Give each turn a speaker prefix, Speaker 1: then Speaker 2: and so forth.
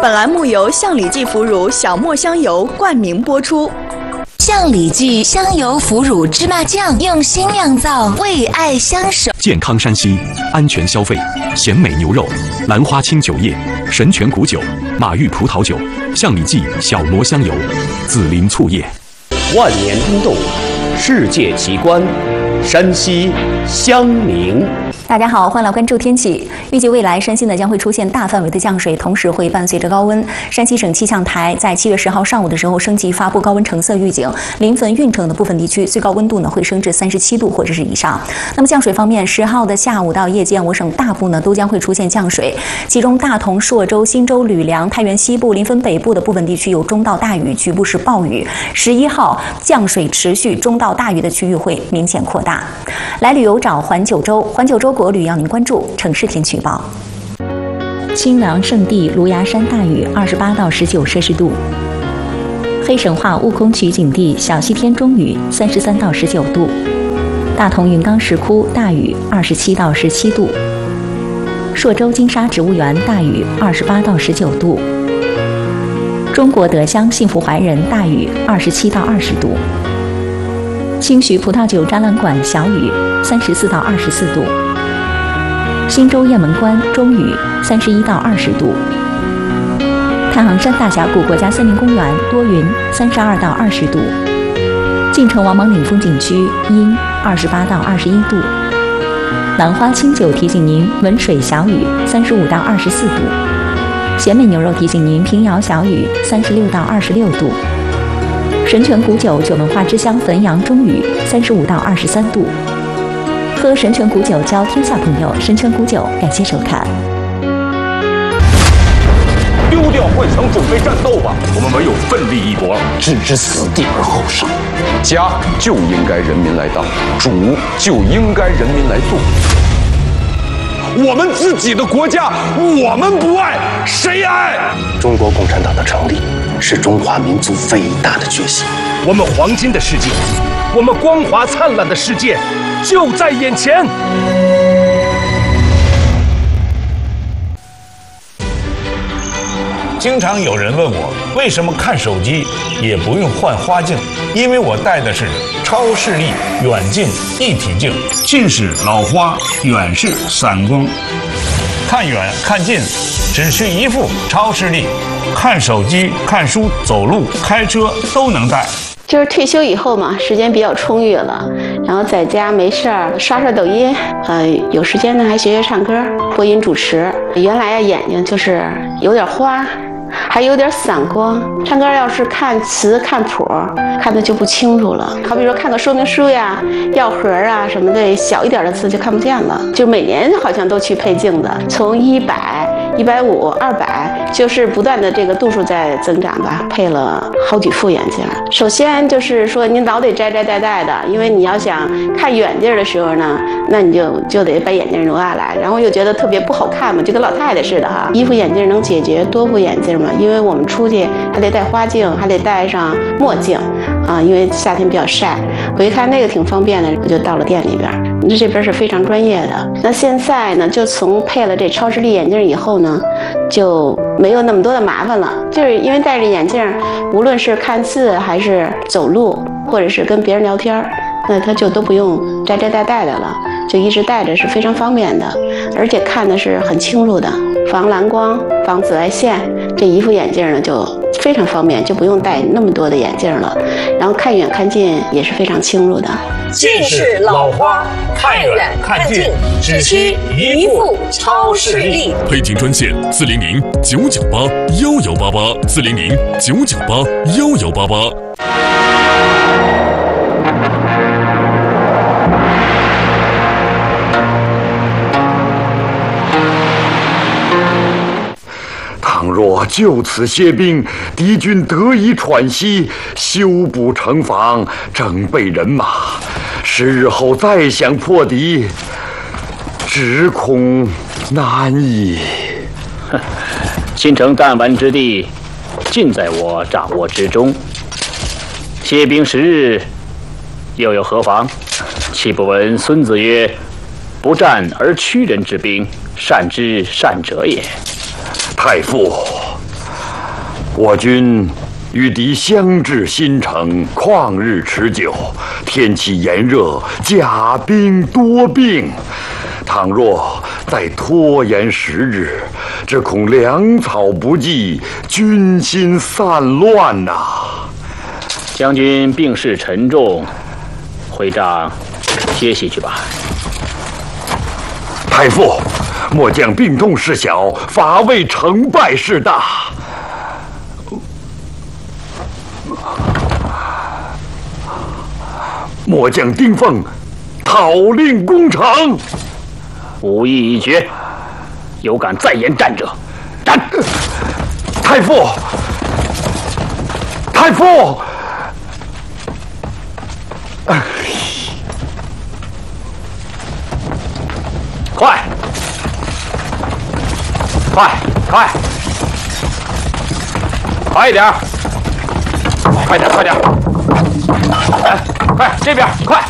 Speaker 1: 本栏目由向里记腐乳小磨香油冠名播出。
Speaker 2: 向里记香油腐乳芝麻酱用心酿造，为爱相守。
Speaker 3: 健康山西，安全消费。鲜美牛肉、兰花清酒液、神泉谷酒、马玉葡萄酒、向里记小磨香油、紫林醋液。
Speaker 4: 万年冰冻，世界奇观，山西襄宁。
Speaker 5: 大家好，欢迎来关注天气。预计未来山西呢将会出现大范围的降水，同时会伴随着高温。山西省气象台在7月10号上午的时候升级发布高温橙色预警，临汾、运城的部分地区最高温度呢会升至37度或者是以上。那么降水方面，10号的下午到夜间，我省大部呢都将会出现降水，其中大同、朔州、忻州、吕梁、太原西部、临汾北部的部分地区有中到大雨，局部是暴雨。11号降水持续，中到大雨的区域会明显扩大。来旅游找环九州，环九州国旅要您关注城市天气预报。清凉圣地芦芽山大雨28到19摄氏度，黑神话悟空取景地小西天中雨33到19度，大同云冈石窟大雨27到17度，朔州金沙植物园大雨28到19度，中国德乡幸福怀仁大雨27到20度，清徐葡萄酒展览馆小雨34到24度，忻州雁门关中雨31到20度，太行山大峡谷国家森林公园多云32到20度，晋城王莽岭风景区阴28到21度，兰花清酒提醒您文水小雨35到24度，咸美牛肉提醒您平遥小雨36到26度，神泉谷酒酒文化之乡汾阳中雨35到23度。喝神泉谷酒交天下朋友，神泉谷酒感谢收看。
Speaker 6: 丢掉幻想，准备战斗吧！我们唯有奋力一搏，置之死地而后生。家就应该人民来当，主就应该人民来做。我们自己的国家，我们不爱，谁爱？
Speaker 4: 中国共产党的成立是中华民族伟大的觉醒。
Speaker 6: 我们黄金的世界，我们光华灿烂的世界就在眼前。
Speaker 7: 经常有人问我，为什么看手机也不用换花镜？因为我戴的是超视力远近一体镜，近视老花，远视散光。看远看近只需一副超视力，看手机、看书、走路、开车都能戴。
Speaker 8: 就是退休以后嘛，时间比较充裕了，然后在家没事儿刷刷抖音，有时间呢还学学唱歌、播音主持。原来眼睛就是有点花，还有点散光，唱歌要是看词看谱，看的就不清楚了。好比说看个说明书呀、药盒啊什么的，小一点的字就看不见了。就每年好像都去配镜子，从100、150、200，就是不断的这个度数在增长吧，配了好几副眼镜。首先就是说您老得摘戴的，因为你要想看远地儿的时候呢，那你就得把眼镜挪下来，然后又觉得特别不好看嘛，就跟老太太似的哈。一副眼镜能解决多副眼镜嘛，因为我们出去还得戴花镜，还得戴上墨镜啊，因为夏天比较晒。我一看那个挺方便的，我就到了店里边。这边是非常专业的。那现在呢，就从配了这超视力眼镜以后呢，就没有那么多的麻烦了。就是因为戴着眼镜，无论是看字还是走路，或者是跟别人聊天，那他就都不用摘戴的了，就一直戴着是非常方便的，而且看的是很清楚的，防蓝光、防紫外线。这一副眼镜呢就非常方便，就不用戴那么多的眼镜了，然后看远看近也是非常清楚的。
Speaker 7: 近视老花，看远看近只需一副超视力。
Speaker 3: 配镜专线400-998-1188，400-998-1188。
Speaker 9: 倘若就此歇兵，敌军得以喘息，修补城防，整备人马，10日后再想破敌，只恐难矣。
Speaker 4: 新城弹丸之地，尽在我掌握之中。歇兵10日，又有何妨？岂不闻孙子曰：“不战而屈人之兵，善之善者也。”
Speaker 9: 太傅， 我军与敌相至新城，旷日持久，天气炎热，甲兵多病。倘若再拖延时日，只恐粮草不济，军心散乱呐。
Speaker 4: 将军病势沉重，回帐歇息去吧。
Speaker 9: 太傅，末将病痛事小，伐魏成败事大。末将丁奉讨令攻城，
Speaker 4: 武艺已绝，有敢再言战者，斩！
Speaker 9: 太傅，太傅！
Speaker 4: 快！快！快！快一点！快点！快点！哎，快这边！快！